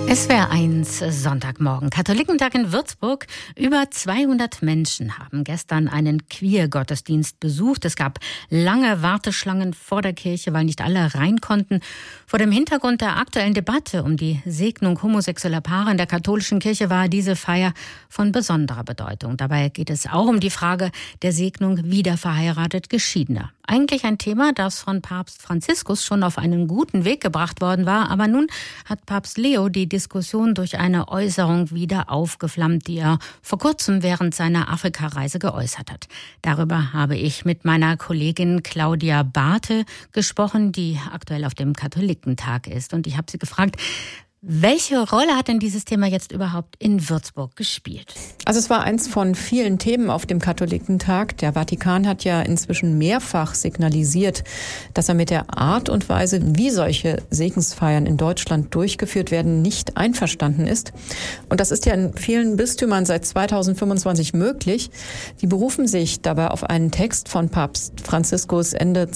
SWR1 Sonntagmorgen. Katholikentag in Würzburg. Über 200 Menschen haben gestern einen Queer-Gottesdienst besucht. Es gab lange Warteschlangen vor der Kirche, weil nicht alle rein konnten. Vor dem Hintergrund der aktuellen Debatte um die Segnung homosexueller Paare in der katholischen Kirche war diese Feier von besonderer Bedeutung. Dabei geht es auch um die Frage der Segnung wiederverheiratet Geschiedener. Eigentlich ein Thema, das von Papst Franziskus schon auf einen guten Weg gebracht worden war. Aber nun hat Papst Leo die Diskussion durch eine Äußerung wieder aufgeflammt, die er vor kurzem während seiner Afrikareise geäußert hat. Darüber habe ich mit meiner Kollegin Claudia Barthe gesprochen, die aktuell auf dem Katholikentag ist. Und ich habe sie gefragt, welche Rolle hat denn dieses Thema jetzt überhaupt in Würzburg gespielt? Also es war eins von vielen Themen auf dem Katholikentag. Der Vatikan hat ja inzwischen mehrfach signalisiert, dass er mit der Art und Weise, wie solche Segensfeiern in Deutschland durchgeführt werden, nicht einverstanden ist. Und das ist ja in vielen Bistümern seit 2025 möglich. Die berufen sich dabei auf einen Text von Papst Franziskus Ende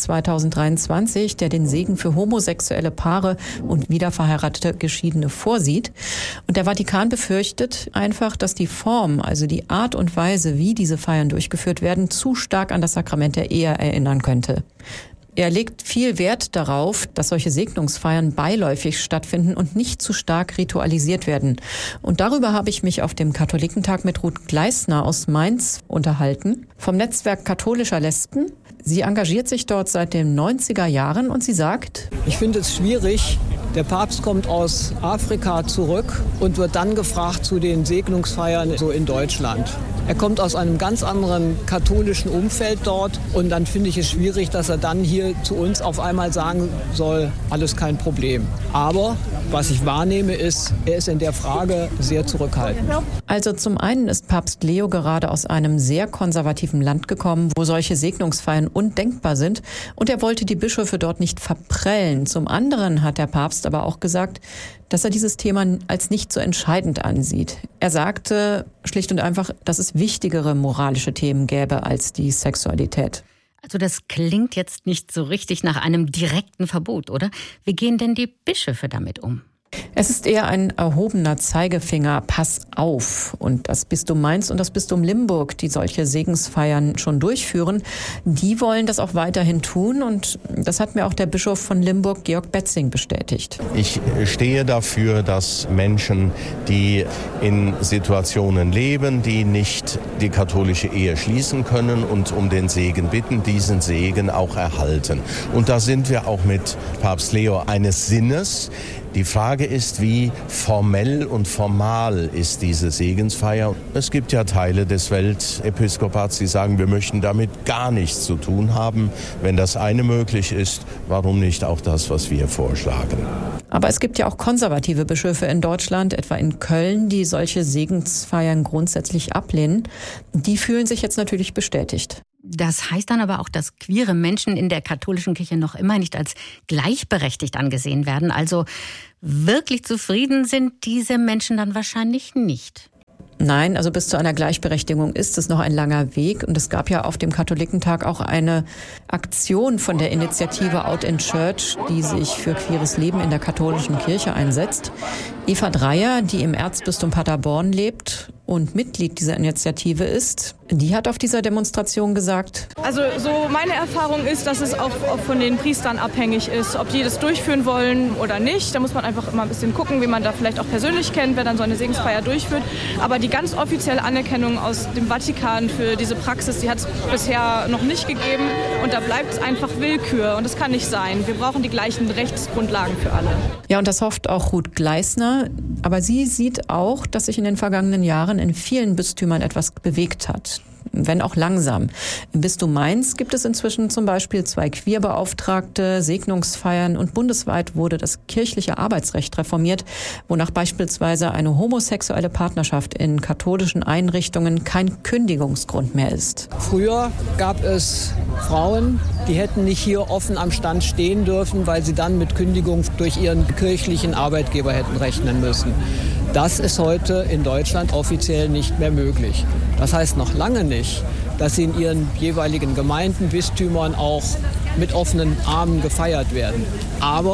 2023, der den Segen für homosexuelle Paare und wiederverheiratete Geschiedene vorsieht. Und der Vatikan befürchtet einfach, dass die Form, also die Art und Weise, wie diese Feiern durchgeführt werden, zu stark an das Sakrament der Ehe erinnern könnte. Er legt viel Wert darauf, dass solche Segnungsfeiern beiläufig stattfinden und nicht zu stark ritualisiert werden. Und darüber habe ich mich auf dem Katholikentag mit Ruth Gleisner aus Mainz unterhalten, vom Netzwerk katholischer Lesben. Sie engagiert sich dort seit den 90er Jahren und sie sagt: Ich finde es schwierig, der Papst kommt aus Afrika zurück und wird dann gefragt zu den Segnungsfeiern so in Deutschland. Er kommt aus einem ganz anderen katholischen Umfeld dort und dann finde ich es schwierig, dass er dann hier zu uns auf einmal sagen soll, alles kein Problem. Aber was ich wahrnehme ist, er ist in der Frage sehr zurückhaltend. Also zum einen ist Papst Leo gerade aus einem sehr konservativen Land gekommen, wo solche Segnungsfeiern undenkbar sind, und er wollte die Bischöfe dort nicht verprellen. Zum anderen hat der Papst aber auch gesagt, dass er dieses Thema als nicht so entscheidend ansieht. Er sagte schlicht und einfach, dass es wichtigere moralische Themen gäbe als die Sexualität. Also das klingt jetzt nicht so richtig nach einem direkten Verbot, oder? Wie gehen denn die Bischöfe damit um? Es ist eher ein erhobener Zeigefinger, pass auf. Und das Bistum Mainz und das Bistum Limburg, die solche Segensfeiern schon durchführen, die wollen das auch weiterhin tun. Und das hat mir auch der Bischof von Limburg, Georg Betzing, bestätigt. Ich stehe dafür, dass Menschen, die in Situationen leben, die nicht die katholische Ehe schließen können und um den Segen bitten, diesen Segen auch erhalten. Und da sind wir auch mit Papst Leo eines Sinnes. Die Frage ist, wie formell und formal ist diese Segensfeier? Es gibt ja Teile des Weltepiskopats, die sagen, wir möchten damit gar nichts zu tun haben. Wenn das eine möglich ist, warum nicht auch das, was wir vorschlagen? Aber es gibt ja auch konservative Bischöfe in Deutschland, etwa in Köln, die solche Segensfeiern grundsätzlich ablehnen. Die fühlen sich jetzt natürlich bestätigt. Das heißt dann aber auch, dass queere Menschen in der katholischen Kirche noch immer nicht als gleichberechtigt angesehen werden. Also wirklich zufrieden sind diese Menschen dann wahrscheinlich nicht. Nein, also bis zu einer Gleichberechtigung ist es noch ein langer Weg. Und es gab ja auf dem Katholikentag auch eine Aktion von der Initiative Out in Church, die sich für queeres Leben in der katholischen Kirche einsetzt. Eva Dreyer, die im Erzbistum Paderborn lebt und Mitglied dieser Initiative ist, die hat auf dieser Demonstration gesagt: Also so meine Erfahrung ist, dass es auch von den Priestern abhängig ist, ob die das durchführen wollen oder nicht. Da muss man einfach immer ein bisschen gucken, wie man da vielleicht auch persönlich kennt, wer dann so eine Segensfeier durchführt. Aber die ganz offizielle Anerkennung aus dem Vatikan für diese Praxis, die hat es bisher noch nicht gegeben. Und da bleibt es einfach Willkür. Und das kann nicht sein. Wir brauchen die gleichen Rechtsgrundlagen für alle. Ja, und das hofft auch Ruth Gleisner. Aber sie sieht auch, dass sich in den vergangenen Jahren in vielen Bistümern etwas bewegt hat, wenn auch langsam. Im Bistum Mainz gibt es inzwischen zum Beispiel 2 Queerbeauftragte, Segnungsfeiern, und bundesweit wurde das kirchliche Arbeitsrecht reformiert, wonach beispielsweise eine homosexuelle Partnerschaft in katholischen Einrichtungen kein Kündigungsgrund mehr ist. Früher gab es Frauen, die hätten nicht hier offen am Stand stehen dürfen, weil sie dann mit Kündigung durch ihren kirchlichen Arbeitgeber hätten rechnen müssen. Das ist heute in Deutschland offiziell nicht mehr möglich. Das heißt noch lange nicht, dass sie in ihren jeweiligen Gemeinden, Bistümern auch mit offenen Armen gefeiert werden. Aber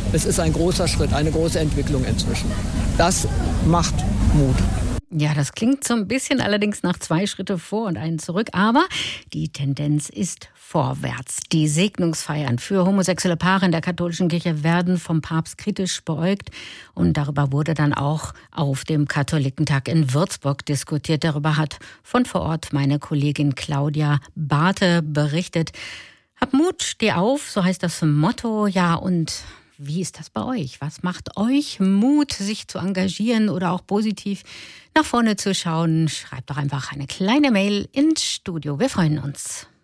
es ist ein großer Schritt, eine große Entwicklung inzwischen. Das macht Mut. Ja, das klingt so ein bisschen allerdings nach 2 Schritte vor und einen zurück. Aber die Tendenz ist vorwärts. Die Segnungsfeiern für homosexuelle Paare in der katholischen Kirche werden vom Papst kritisch beäugt. Und darüber wurde dann auch auf dem Katholikentag in Würzburg diskutiert. Darüber hat von vor Ort meine Kollegin Claudia Barthe berichtet. Hab Mut, steh auf, so heißt das Motto. Ja, und wie ist das bei euch? Was macht euch Mut, sich zu engagieren oder auch positiv nach vorne zu schauen? Schreibt doch einfach eine kleine Mail ins Studio. Wir freuen uns.